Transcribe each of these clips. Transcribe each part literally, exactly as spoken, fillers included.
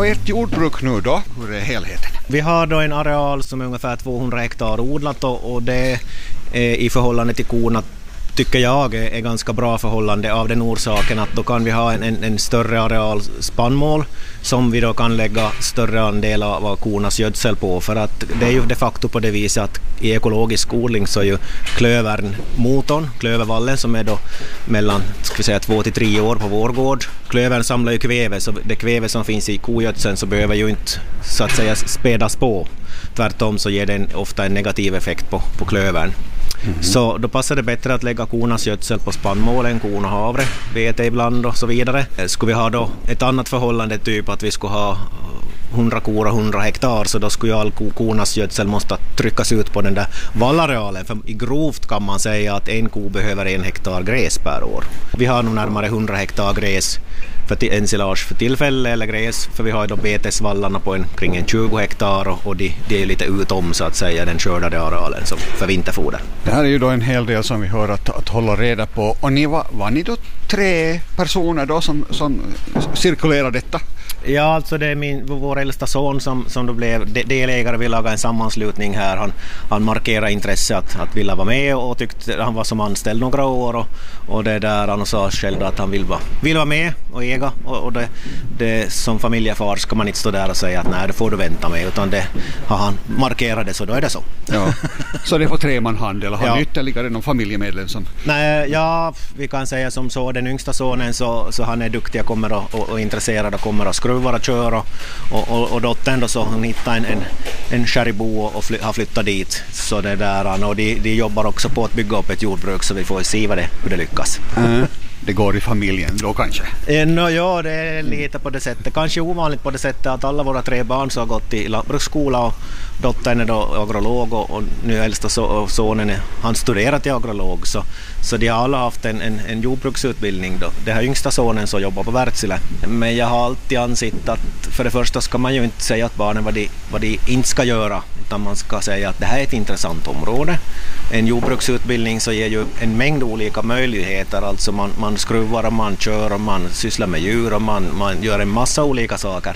och ert jordbruk nu då? Hur är helheten? Vi har då en areal som är ungefär tvåhundra hektar odlat och, och det är i förhållande till korna tycker jag är ganska bra förhållande av den orsaken att då kan vi ha en, en, en större areal spannmål som vi då kan lägga större andel av kornas gödsel på, för att det är ju de facto på det viset att i ekologisk odling så är ju klövern motorn, klövervallen som är då mellan ska vi säga två till tre år på vår gård. Klövern samlar ju kväve, så det kväve som finns i kogödseln så behöver ju inte så att säga spädas på. Tvärtom så ger det ofta en negativ effekt på, på klövern. Mm-hmm. Så då passar det bättre att lägga kornas gödsel på spannmål än korn och havre, vete ibland och så vidare. Skulle vi ha då ett annat förhållande, typ att vi skulle ha hundra kor och hundra hektar, så då skulle all kornas gödsel måste tryckas ut på den där vallarealen. För i grovt kan man säga att en ko behöver en hektar gräs per år. Vi har nog närmare hundra hektar gräs för ensilage för tillfälle eller gräs, för vi har då betesvallarna på en, kring en tjugo hektar och, och de, de är lite utom så att säga den skördade arealen som för vinterfoder. Det här är ju då en hel del som vi hör att, att hålla reda på, och ni var, var ni då tre personer då som, som cirkulerar detta? Ja, alltså det är min, vår äldsta son som, som då blev delägare. Vi lagade en sammanslutning här. Han, han markerade intresse att, att vilja vara med och tyckte han var som anställd några år och, och det där han sa själv att han vill vara, vill vara med och äga och, och det, det som familjefar ska man inte stå där och säga att nej, det får du vänta med, utan det har han markerat det, så då är det så. Ja. Så det är på tre man hand eller har ja. ni ytterligare någon familjemedlem som... Nej, ja, vi kan säga som så, den yngsta sonen så, så han är duktig och kommer och, och, och intresserad och kommer att skruva och köra och, och, och dottern då så hon hittade en, en, en kärribo och fly, har flyttat dit, så det där, och de, de jobbar också på att bygga upp ett jordbruk, så vi får se vad det, hur det lyckas. Mm. Det går i familjen då kanske? Eh, no, ja, det är lite på det sättet. Kanske ovanligt på det sättet att alla våra tre barn så har gått i lantbruksskola och dottern är då agrolog och, och nu äldsta so, sonen är, han studerar till agrolog, så, så de har alla haft en, en, en jordbruksutbildning då. Det här yngsta sonen så jobbar på Wärtsilä. Men jag har alltid ansett att för det första ska man ju inte säga att barnen vad de, vad de inte ska göra, utan man ska säga att det här är ett intressant område. En jordbruksutbildning så ger ju en mängd olika möjligheter, alltså man, man skruvar och man kör och man sysslar med djur och man, man gör en massa olika saker.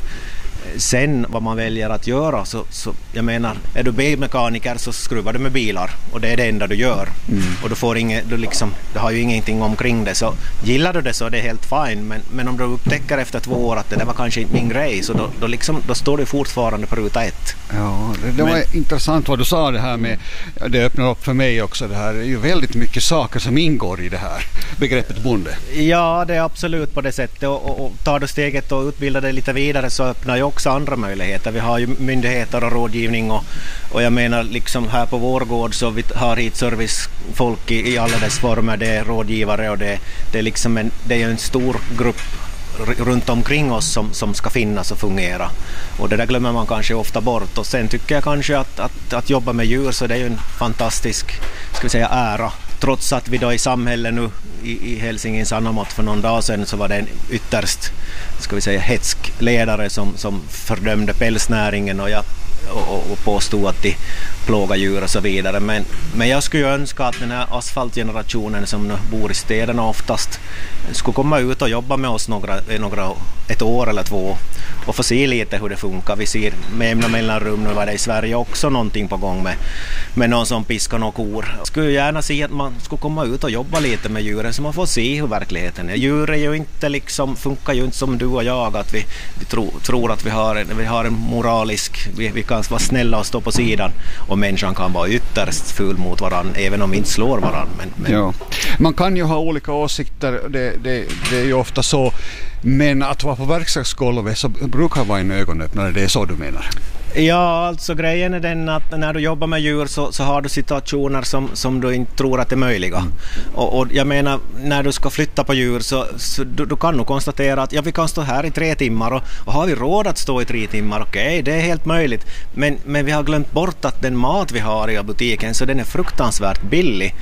Sen vad man väljer att göra, så, så jag menar, är du bilmekaniker så skruvar du med bilar och det är det enda du gör. Mm. Och du får inget, du liksom, du har ju ingenting omkring det, så gillar du det så är det helt fine, men, men om du upptäcker efter två år att det där var kanske inte min grej, så då, då, liksom, då står du fortfarande på ruta ett. Ja, det, det var men, intressant vad du sa det här med, det öppnar upp för mig också, det här är ju väldigt mycket saker som ingår i det här begreppet bonde. Ja, det är absolut på det sättet, och, och, och tar du steget och utbildar dig lite vidare så öppnar ju också andra möjligheter. Vi har ju myndigheter och rådgivning och, och jag menar liksom här på vår gård så vi har hit servicefolk i, i alla dess former, det är rådgivare och det, det är liksom en, det är en stor grupp runt omkring oss som, som ska finnas och fungera, och det där glömmer man kanske ofta bort. Och sen tycker jag kanske att, att, att jobba med djur, så det är ju en fantastisk, ska vi säga, ära. Trots att vi då i samhället nu i, i Helsingin Sanomat för någon dag sedan så var det en ytterst, ska vi säga, hetsk ledare som, som fördömde pälsnäringen och, jag, och, och påstod att de plågar djur och så vidare. Men, men jag skulle önska att den här asfaltgenerationen som nu bor i städerna oftast skulle komma ut och jobba med oss några, några, ett år eller två och få se lite hur det funkar. Vi ser med jämna mellanrum nu var det i Sverige också någonting på gång med, med någon som piskar några kor. Jag skulle gärna se att man skulle komma ut och jobba lite med djuren så man får se hur verkligheten är. Djur är ju inte liksom, funkar ju inte som du och jag, att vi, vi tro, tror att vi har, en, vi har en moralisk, vi, vi kan vara snälla och stå på sidan, och människan kan vara ytterst full mot varann även om vi inte slår varann. Men, men... Ja. Man kan ju ha olika åsikter, det, det, det är ju ofta så, men att vara på verkstadsgolvet så brukar vara en ögonöppnare, det är så du menar? Ja, alltså grejen är den att när du jobbar med djur så, så har du situationer som, som du inte tror att är möjliga. Mm. Och, och jag menar, när du ska flytta på djur så, så du, du kan nog konstatera att ja, vi kan stå här i tre timmar och, och har vi råd att stå i tre timmar, okej, okay, det är helt möjligt. Men, men vi har glömt bort att den mat vi har i butiken så den är fruktansvärt billig. Mm.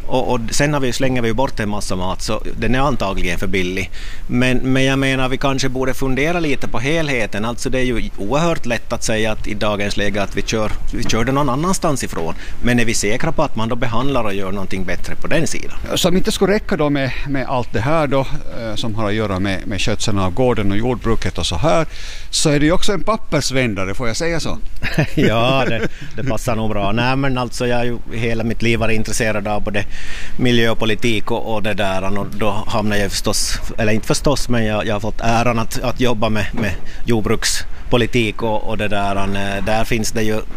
Och, och sen har vi, slänger vi bort en massa mat, så den är antagligen för billig. Men, men jag menar, vi kanske borde fundera lite på helheten. Alltså det är ju oerhört lätt att säga att i dagens läge att vi kör, vi kör det någon annanstans ifrån. Men är vi säkra på att man då behandlar och gör någonting bättre på den sidan? Som inte skulle räcka då med, med allt det här då, eh, som har att göra med, med skötseln av gården och jordbruket och så här, så är det ju också en pappersvändare, får jag säga så? Ja, det, det passar nog bra. Nej, men alltså jag har ju hela mitt liv varit intresserad av både miljöpolitik och, och det där, och då hamnar jag förstås, eller inte förstås, men jag, jag har fått äran att, att jobba med, med jordbrukspolitik och, och det där. Där finns det ju,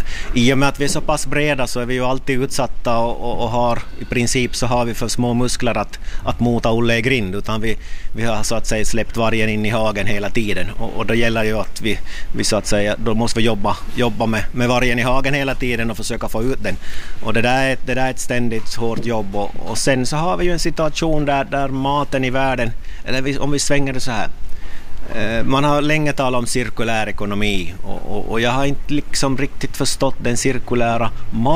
i och med att vi är så pass breda så är vi ju alltid utsatta och, och, och har, i princip så har vi för små muskler att, att mota Olle i grind, utan vi, vi har så att säga släppt vargen in i hagen hela tiden, och, och då gäller ju att vi, vi så att säga, då måste vi jobba, jobba med, med vargen i hagen hela tiden och försöka få ut den, och det där är, det där är ett ständigt hårt jobb, och, och sen så har vi ju en situation där, där maten i världen, eller vi, om vi svänger det så här, eh, man har länge talat om cirkulär ekonomi, och, och, och jag har inte liksom riktigt förstått den cirkulära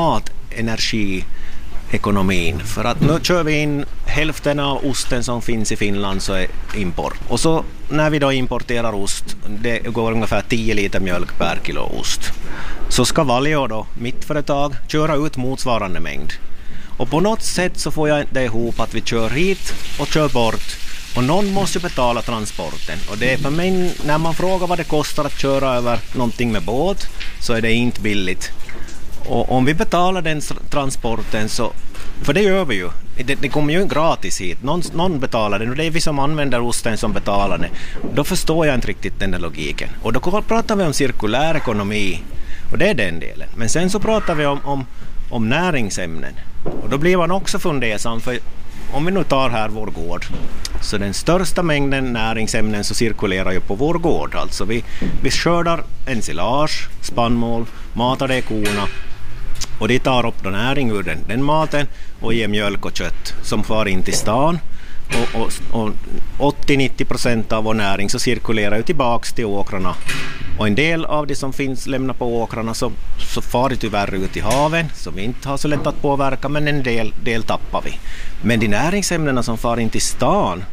matenergi ekonomin, för att nu kör vi in hälften av osten som finns i Finland så är import, och så när vi då importerar ost, det går ungefär tio liter mjölk per kilo ost, så ska Valio då, mitt företag, köra ut motsvarande mängd, och på något sätt så får jag inte ihop att vi kör hit och kör bort, och någon måste betala transporten, och det är för mig, när man frågar vad det kostar att köra över någonting med båt, så är det inte billigt. Och om vi betalar den transporten, så, för det gör vi ju, det, det kommer ju gratis hit, någon, någon betalar den, och det är vi som använder osten som betalar den, då förstår jag inte riktigt den där logiken. Och då pratar vi om cirkulär ekonomi, och det är den delen. Men sen så pratar vi om, om, om näringsämnen, och då blir man också fundersam, för om vi nu tar här vår gård, så den största mängden näringsämnen så cirkulerar ju på vår gård. Alltså vi, vi skördar ensilage, spannmål, matar det korna, och de tar upp näring ur den, den maten och ger mjölk och kött som far in till stan. Och, och, och åttio till nittio procent av vår näring så cirkulerar ju tillbaks till åkrarna. Och en del av det som finns lämna på åkrarna så, så far det tyvärr ut i haven, som vi inte har så lätt att påverka, men en del, del tappar vi. Men de näringsämnena som far in till stan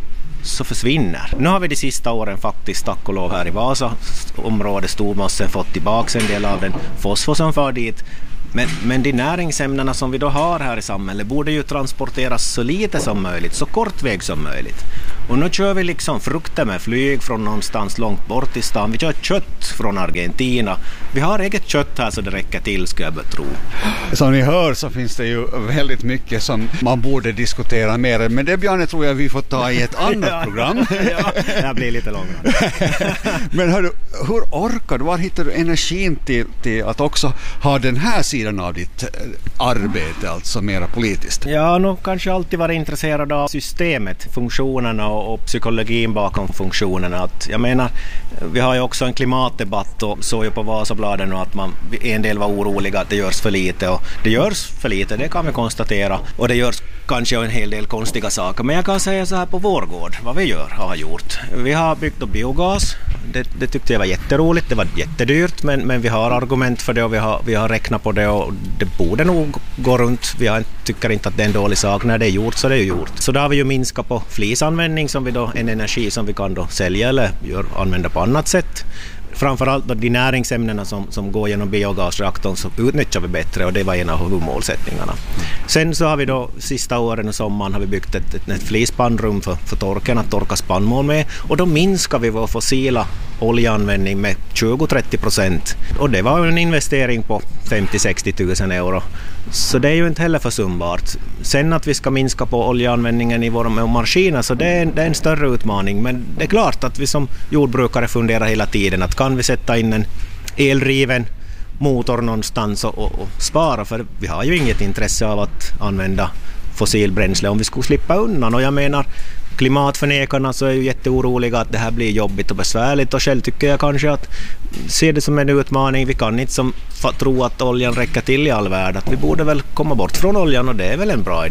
så försvinner. Nu har vi de sista åren faktiskt, tack och lov, här i Vasa området stormassen fått tillbaka en del av den fosfor som far dit. Men, men de näringsämnena som vi då har här i samhället borde ju transporteras så lite som möjligt, så kort väg som möjligt. Och nu kör vi liksom frukter med flyg från någonstans långt bort i stan. Vi kör kött från Argentina. Vi har eget kött här så det räcker till, ska jag tro. Som ni hör så finns det ju väldigt mycket som man borde diskutera mer. Men det, Bjarne, tror jag vi får ta i ett annat ja, program. Ja, det blir lite långare. Men hörru, hur orkar du? Var hittar du energin till, till att också ha den här sidan av ditt arbete, alltså mera politiskt? Ja, nog kanske alltid varit intresserad av systemet, funktionerna och, och psykologin bakom funktionerna. Att, jag menar, vi har ju också en klimatdebatt, och såg ju på Vasabladen och att man, en del var oroliga att det görs för lite, och det görs för lite, det kan vi konstatera, och det görs kanske en hel del konstiga saker, men jag kan säga så här på vår gård, vad vi gör, har gjort. Vi har byggt upp biogas, det, det tyckte jag var jätteroligt, det var jättedyrt, men, men vi har argument för det, och vi har, vi har räknat på det, och det borde nog gå runt. Vi har, tycker inte att det är en dålig sak, när det är gjort så det är gjort. Så då har vi ju minskat på flisanvändning, som vi då, en energi som vi kan då sälja eller gör, använda på annat sätt. Framförallt då de näringsämnena som, som går genom biogasreaktorn, så utnyttjar vi bättre, och det var en av huvudmålsättningarna. Sen så har vi då sista åren och sommaren har vi byggt ett, ett, ett flispannrum för, för torken att torka spannmål med, och då minskar vi vår fossila oljeanvändning med tjugo till trettio procent, och det var en investering på femtio till sextio tusen euro, så det är ju inte heller försumbart. Sen att vi ska minska på oljeanvändningen i våra maskiner, så det är, det är en större utmaning, men det är klart att vi som jordbrukare funderar hela tiden att kan vi sätta in en eldriven motor någonstans och, och, och spara, för vi har ju inget intresse av att använda fossilbränsle om vi skulle slippa undan. Och jag menar, klimatförnekarna så är ju jätteoroliga att det här blir jobbigt och besvärligt, och själv tycker jag kanske att se det som en utmaning. Vi kan inte som tro att oljan räcker till i all värld, att vi borde väl komma bort från oljan, och det är väl en bra idé.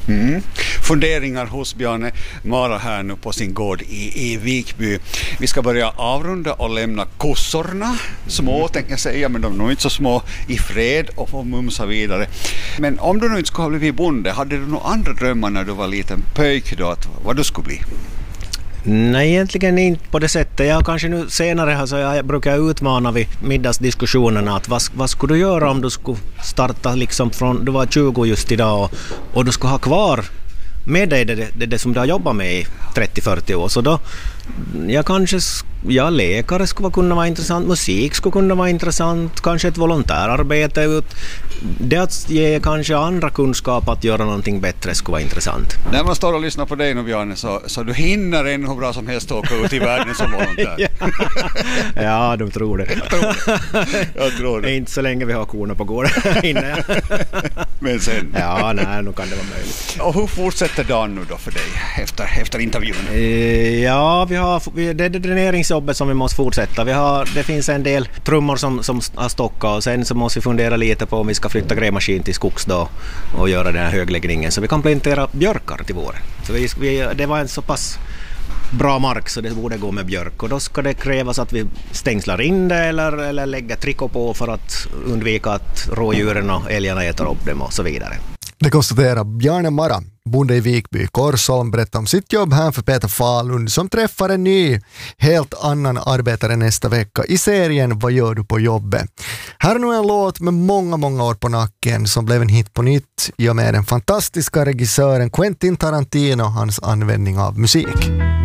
Mm. Funderingar hos Bjarne Mara här nu på sin gård i, i Vikby. Vi ska börja avrunda och lämna kossorna, små mm. tänker jag säga, men de är nog inte så små, i fred och få mumsa vidare. Men om du nu inte skulle ha blivit bonde, hade du några andra drömmar när du var liten pöjk då, att vad du skulle bli? Nej, egentligen inte på det sättet. Jag kanske nu senare alltså, jag brukar utmana vid middagsdiskussionerna att vad, vad skulle du göra om du skulle starta liksom från, du var tjugo just idag och, och du skulle ha kvar med dig det, det, det som du har jobbat med i trettio fyrtio år. Så då, jag kanske, ja, läkare skulle kunna vara intressant, musik skulle kunna vara intressant, kanske ett volontärarbete ut. Det att ge kanske andra kunskap att göra någonting bättre skulle vara intressant. När man står och lyssnar på dig nu, Bjarne, så, så du hinner ännu hur bra som helst åka ut i världen som volontär. Ja, de tror det. Jag tror det. Jag tror det. Inte så länge vi har korna på gården inne. Men sen? Ja, nej, nu kan det vara möjligt. Och hur fortsätter dagen nu då för dig efter, efter intervjun? Ja, vi har, det är det dräneringsjobbet som vi måste fortsätta. Vi har, det finns en del trummor som, som har stockat och sen så måste vi fundera lite på om vi ska flytta grävmaskin till skogs då och göra den här högläggningen så vi kan plantera björkar till våren. Så vi, vi, det var en så pass bra mark så det borde gå med björk och då ska det krävas att vi stängslar in det eller, eller lägger trikå på för att undvika att rådjuren och älgarna äter upp dem och så vidare. Det konstaterar Bjarne Mara, bonde i Vikby, Korsholm, berättar om sitt jobb här för Peter Falund som träffar en ny, helt annan arbetare nästa vecka i serien Vad gör du på jobbet? Här är nu en låt med många, många år på nacken som blev en hit på nytt i och med den fantastiska regissören Quentin Tarantino och hans användning av musik.